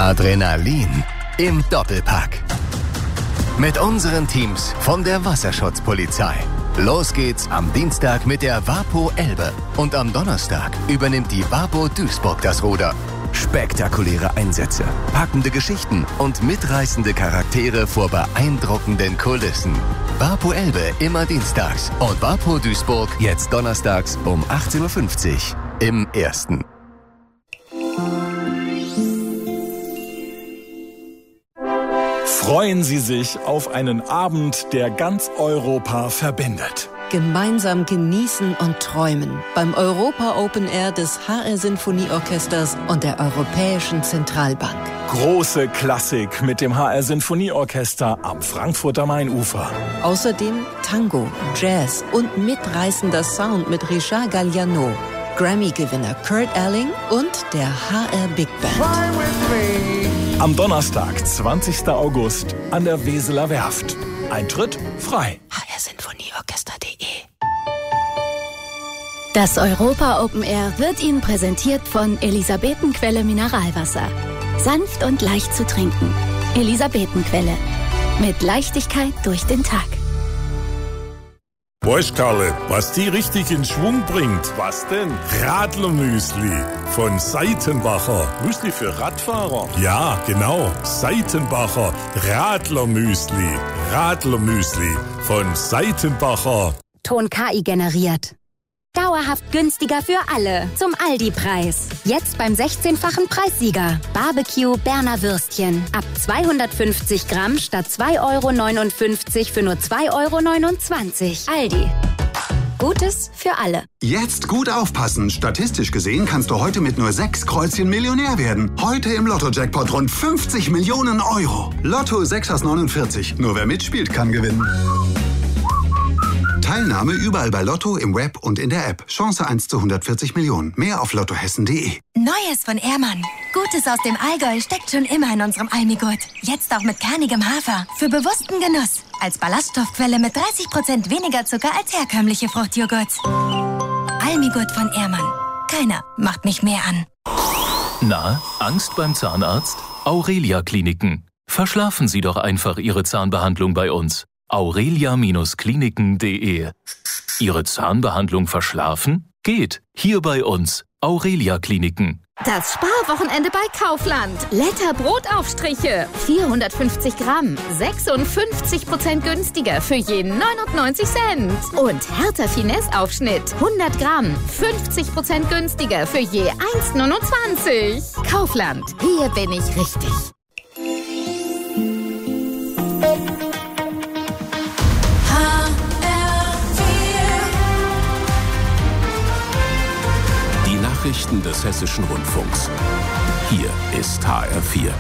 Adrenalin im Doppelpack. Mit unseren Teams von der Wasserschutzpolizei. Los geht's am Dienstag mit der WaPo Elbe. Und am Donnerstag übernimmt die WaPo Duisburg das Ruder. Spektakuläre Einsätze, packende Geschichten und mitreißende Charaktere vor beeindruckenden Kulissen. WaPo Elbe immer dienstags und WaPo Duisburg jetzt donnerstags um 18.50 Uhr im Ersten. Freuen Sie sich auf einen Abend, der ganz Europa verbindet. Gemeinsam genießen und träumen beim Europa Open Air des HR Sinfonieorchesters und der Europäischen Zentralbank. Große Klassik mit dem HR Sinfonieorchester am Frankfurter Mainufer. Außerdem Tango, Jazz und mitreißender Sound mit Richard Galliano, Grammy-Gewinner Kurt Elling und der HR Big Band. Am Donnerstag, 20. August, an der Weseler Werft. Eintritt frei. hrsinfonieorchester.de. Das Europa Open Air wird Ihnen präsentiert von Elisabetenquelle Mineralwasser. Sanft und leicht zu trinken. Elisabetenquelle. Mit Leichtigkeit durch den Tag. Weißt Karle, was die richtig in Schwung bringt? Was denn? Radlermüsli von Seitenbacher. Müsli für Radfahrer? Ja, genau. Seitenbacher Radlermüsli. Radlermüsli von Seitenbacher. Ton KI generiert. Dauerhaft günstiger für alle. Zum Aldi-Preis. Jetzt beim 16-fachen Preissieger. Barbecue Berner Würstchen. Ab 250 Gramm statt 2,59 € für nur 2,29 €. Aldi. Gutes für alle. Jetzt gut aufpassen. Statistisch gesehen kannst du heute mit nur 6 Kreuzchen Millionär werden. Heute im Lotto-Jackpot rund 50 Millionen €. Lotto 6 aus 49. Nur wer mitspielt, kann gewinnen. Teilnahme überall bei Lotto, im Web und in der App. Chance 1 zu 140 Millionen. Mehr auf lottohessen.de. Neues von Ehrmann. Gutes aus dem Allgäu steckt schon immer in unserem Almigurt. Jetzt auch mit kernigem Hafer. Für bewussten Genuss. Als Ballaststoffquelle mit 30% weniger Zucker als herkömmliche Fruchtjoghurts. Almigurt von Ehrmann. Keiner macht mich mehr an. Na, Angst beim Zahnarzt? Aurelia Kliniken. Verschlafen Sie doch einfach Ihre Zahnbehandlung bei uns. aurelia-kliniken.de. Ihre Zahnbehandlung verschlafen? Geht. Hier bei uns. Aurelia Kliniken. Das Sparwochenende bei Kaufland. Letter Brotaufstriche. 450 Gramm. 56% günstiger für je 99 Cent. Und Hertha Finesse Aufschnitt. 100 Gramm. 50% günstiger für je 1,29. Kaufland. Hier bin ich richtig. Nachrichten des Hessischen Rundfunks. Hier ist HR4.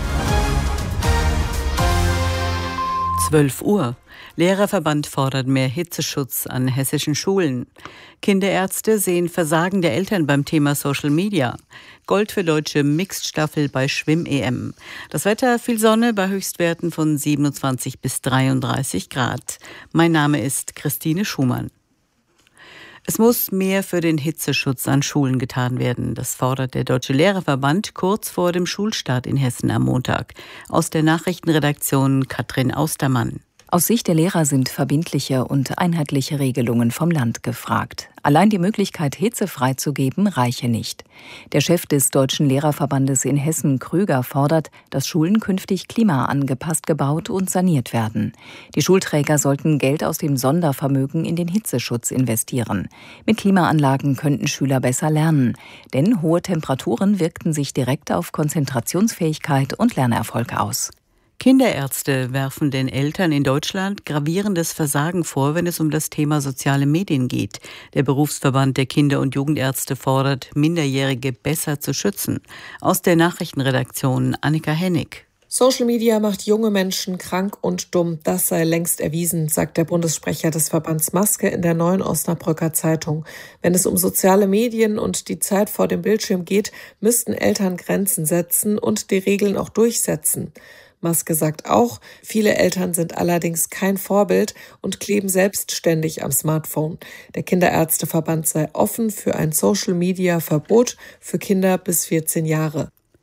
12 Uhr. Lehrerverband fordert mehr Hitzeschutz an hessischen Schulen. Kinderärzte sehen Versagen der Eltern beim Thema Social Media. Gold für deutsche Mixed-Staffel bei Schwimm-EM. Das Wetter, viel Sonne bei Höchstwerten von 27 bis 33 Grad. Mein Name ist Christine Schumann. Es muss mehr für den Hitzeschutz an Schulen getan werden. Das fordert der Deutsche Lehrerverband kurz vor dem Schulstart in Hessen am Montag. Aus der Nachrichtenredaktion Katrin Austermann. Aus Sicht der Lehrer sind verbindliche und einheitliche Regelungen vom Land gefragt. Allein die Möglichkeit, Hitze freizugeben, reiche nicht. Der Chef des Deutschen Lehrerverbandes in Hessen, Krüger, fordert, dass Schulen künftig klimaangepasst gebaut und saniert werden. Die Schulträger sollten Geld aus dem Sondervermögen in den Hitzeschutz investieren. Mit Klimaanlagen könnten Schüler besser lernen, denn hohe Temperaturen wirkten sich direkt auf Konzentrationsfähigkeit und Lernerfolg aus. Kinderärzte werfen den Eltern in Deutschland gravierendes Versagen vor, wenn es um das Thema soziale Medien geht. Der Berufsverband der Kinder- und Jugendärzte fordert, Minderjährige besser zu schützen. Aus der Nachrichtenredaktion Annika Hennig. Social Media macht junge Menschen krank und dumm. Das sei längst erwiesen, sagt der Bundessprecher des Verbands Maske in der Neuen Osnabrücker Zeitung. Wenn es um soziale Medien und die Zeit vor dem Bildschirm geht, müssten Eltern Grenzen setzen und die Regeln auch durchsetzen. Maske sagt auch, viele Eltern sind allerdings kein Vorbild und kleben selbstständig am Smartphone. Der Kinderärzteverband sei offen für ein Social-Media-Verbot für Kinder bis 14 Jahre.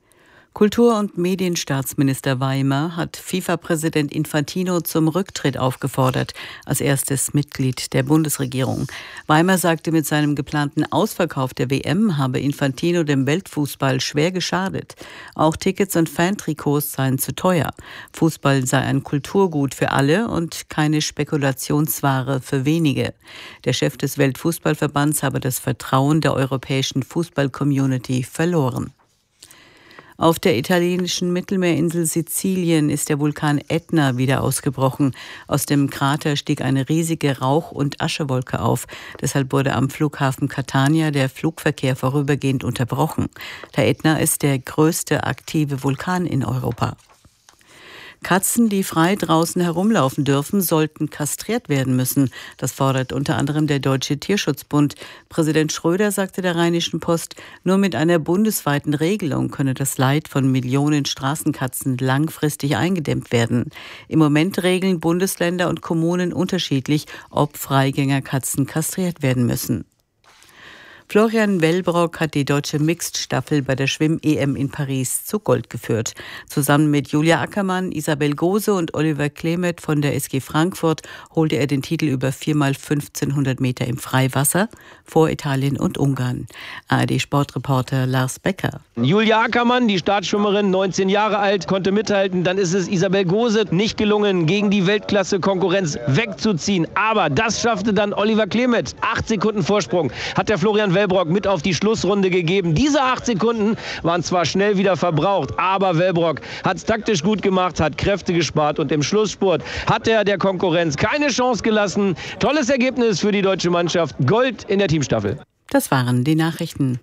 Kultur- und Medienstaatsminister Weimer hat FIFA-Präsident Infantino zum Rücktritt aufgefordert, als erstes Mitglied der Bundesregierung. Weimer sagte, mit seinem geplanten Ausverkauf der WM habe Infantino dem Weltfußball schwer geschadet. Auch Tickets und Fantrikots seien zu teuer. Fußball sei ein Kulturgut für alle und keine Spekulationsware für wenige. Der Chef des Weltfußballverbands habe das Vertrauen der europäischen Fußball-Community verloren. Auf der italienischen Mittelmeerinsel Sizilien ist der Vulkan Ätna wieder ausgebrochen. Aus dem Krater stieg eine riesige Rauch- und Aschewolke auf. Deshalb wurde am Flughafen Catania der Flugverkehr vorübergehend unterbrochen. Der Ätna ist der größte aktive Vulkan in Europa. Katzen, die frei draußen herumlaufen dürfen, sollten kastriert werden müssen. Das fordert unter anderem der Deutsche Tierschutzbund. Präsident Schröder sagte der Rheinischen Post, nur mit einer bundesweiten Regelung könne das Leid von Millionen Straßenkatzen langfristig eingedämmt werden. Im Moment regeln Bundesländer und Kommunen unterschiedlich, ob Freigängerkatzen kastriert werden müssen. Florian Wellbrock hat die deutsche Mixed-Staffel bei der Schwimm-EM in Paris zu Gold geführt. Zusammen mit Julia Ackermann, Isabel Gose und Oliver Klemet von der SG Frankfurt holte er den Titel über 4x1500 Meter im Freiwasser vor Italien und Ungarn. ARD-Sportreporter Lars Becker. Julia Ackermann, die Startschwimmerin, 19 Jahre alt, konnte mithalten. Dann ist es Isabel Gose nicht gelungen, gegen die Weltklasse-Konkurrenz wegzuziehen. Aber das schaffte dann Oliver Klemet. 8 Sekunden Vorsprung hat der Florian Wellbrock mit auf die Schlussrunde gegeben. Diese 8 Sekunden waren zwar schnell wieder verbraucht, aber Wellbrock hat es taktisch gut gemacht, hat Kräfte gespart und im Schlussspurt hat er der Konkurrenz keine Chance gelassen. Tolles Ergebnis für die deutsche Mannschaft. Gold in der Teamstaffel. Das waren die Nachrichten.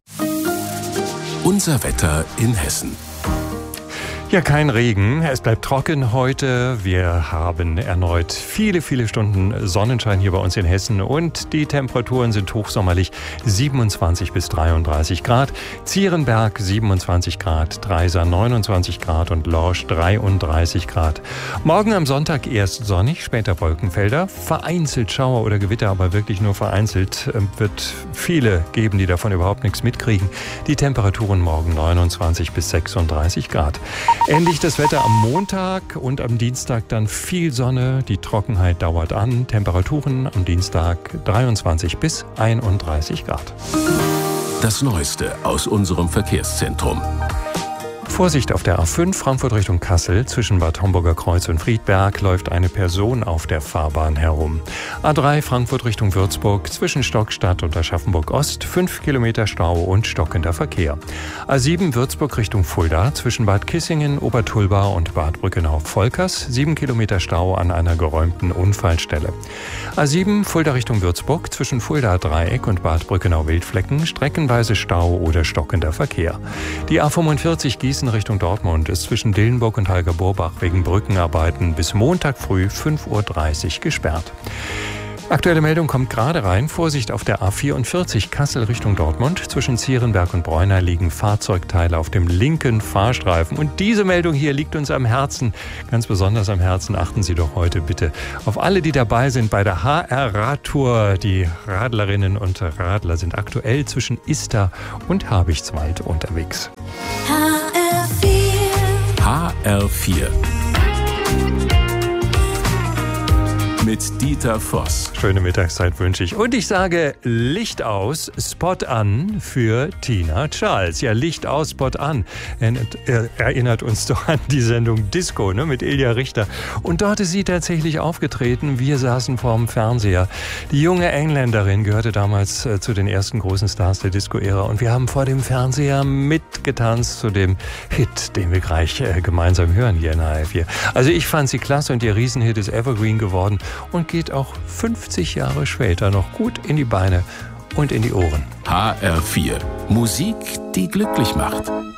Unser Wetter in Hessen. Ja, kein Regen. Es bleibt trocken heute. Wir haben erneut viele Stunden Sonnenschein hier bei uns in Hessen und die Temperaturen sind hochsommerlich 27 bis 33 Grad. Zierenberg 27 Grad, Dreisa 29 Grad und Lorsch 33 Grad. Morgen am Sonntag erst sonnig, später Wolkenfelder. Vereinzelt Schauer oder Gewitter, aber wirklich nur vereinzelt. Wird viele geben, die davon überhaupt nichts mitkriegen. Die Temperaturen morgen 29 bis 36 Grad. Ähnlich das Wetter am Montag und am Dienstag dann viel Sonne. Die Trockenheit dauert an. Temperaturen am Dienstag 23 bis 31 Grad. Das Neueste aus unserem Verkehrszentrum. Vorsicht auf der A5 Frankfurt Richtung Kassel. Zwischen Bad Homburger Kreuz und Friedberg läuft eine Person auf der Fahrbahn herum. A3 Frankfurt Richtung Würzburg. Zwischen Stockstadt und Aschaffenburg Ost 5 Kilometer Stau und stockender Verkehr. A7 Würzburg Richtung Fulda. Zwischen Bad Kissingen, Obertulba und Bad Brückenau-Volkers 7 Kilometer Stau an einer geräumten Unfallstelle. A7 Fulda Richtung Würzburg. Zwischen Fulda Dreieck und Bad Brückenau-Wildflecken streckenweise Stau oder stockender Verkehr. Die A45 Gießen Richtung Dortmund ist zwischen Dillenburg und Halger-Borbach wegen Brückenarbeiten bis Montag früh 5:30 Uhr gesperrt. Aktuelle Meldung kommt gerade rein. Vorsicht auf der A44 Kassel Richtung Dortmund. Zwischen Zierenberg und Bräuner liegen Fahrzeugteile auf dem linken Fahrstreifen. Und diese Meldung hier liegt uns am Herzen. Ganz besonders am Herzen. Achten Sie doch heute bitte auf alle, die dabei sind bei der HR-Radtour. Die Radlerinnen und Radler sind aktuell zwischen Ister und Habichtswald unterwegs. HR4 mit Dieter Voss. Schöne Mittagszeit wünsche ich. Und ich sage Licht aus, Spot an für Tina Charles. Ja, Licht aus, Spot an. Erinnert uns doch an die Sendung Disco, ne, mit Ilja Richter. Und dort ist sie tatsächlich aufgetreten. Wir saßen vorm Fernseher. Die junge Engländerin gehörte damals zu den ersten großen Stars der Disco-Ära. Und wir haben vor dem Fernseher mitgetanzt zu dem Hit, den wir gleich gemeinsam hören hier in HR4. Also ich fand sie klasse und ihr Riesenhit ist Evergreen geworden. Und geht auch 50 Jahre später noch gut in die Beine und in die Ohren. HR4. Musik, die glücklich macht.